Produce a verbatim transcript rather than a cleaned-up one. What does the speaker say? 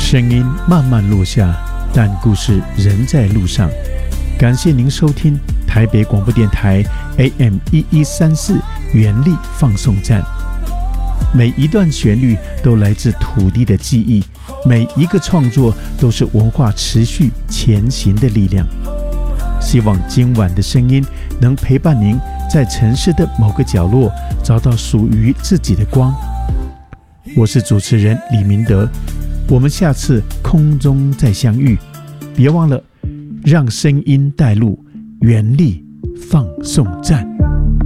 声音慢慢落下，但故事仍在路上。感谢您收听台北广播电台 A M 一一三四原力放送站。每一段旋律都来自土地的记忆，每一个创作都是文化持续前行的力量。希望今晚的声音能陪伴您在城市的某个角落找到属于自己的光。我是主持人李明德，我们下次空中再相遇。别忘了让声音带路，原力放送站。